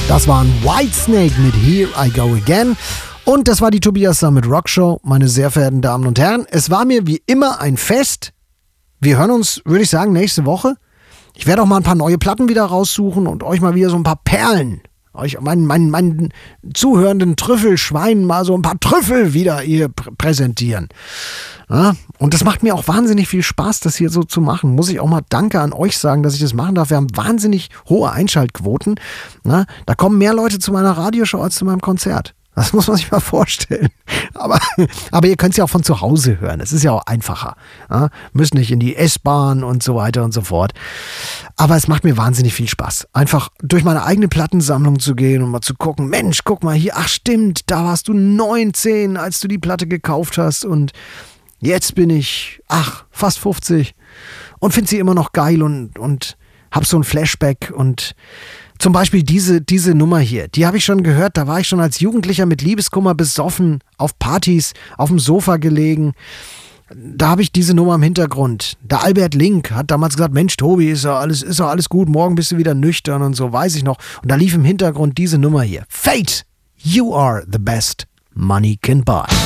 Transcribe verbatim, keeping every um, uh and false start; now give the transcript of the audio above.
Das waren Whitesnake mit Here I Go Again. Und das war die Tobias Summit Rock Show, meine sehr verehrten Damen und Herren. Es war mir wie immer ein Fest. Wir hören uns, würde ich sagen, nächste Woche. Ich werde auch mal ein paar neue Platten wieder raussuchen und euch mal wieder so ein paar Perlen, euch meinen, meinen, meinen zuhörenden Trüffelschweinen mal so ein paar Trüffel wieder hier pr- präsentieren. Ja, und das macht mir auch wahnsinnig viel Spaß, das hier so zu machen. Muss ich auch mal Danke an euch sagen, dass ich das machen darf. Wir haben wahnsinnig hohe Einschaltquoten. Ja, da kommen mehr Leute zu meiner Radioshow als zu meinem Konzert. Das muss man sich mal vorstellen. Aber, aber ihr könnt es ja auch von zu Hause hören. Es ist ja auch einfacher. Ja, müsst nicht in die S-Bahn und so weiter und so fort. Aber es macht mir wahnsinnig viel Spaß. Einfach durch meine eigene Plattensammlung zu gehen und mal zu gucken, Mensch, guck mal hier, ach stimmt, da warst du neunzehn, als du die Platte gekauft hast und jetzt bin ich, ach, fast fünfzig und finde sie immer noch geil und, und hab so ein Flashback und zum Beispiel diese, diese Nummer hier, die habe ich schon gehört, da war ich schon als Jugendlicher mit Liebeskummer besoffen, auf Partys, auf dem Sofa gelegen. Da habe ich diese Nummer im Hintergrund. Der Albert Link hat damals gesagt, Mensch Tobi, ist doch alles, ist doch alles gut, morgen bist du wieder nüchtern und so, weiß ich noch. Und da lief im Hintergrund diese Nummer hier. Fate, you are the best money can buy.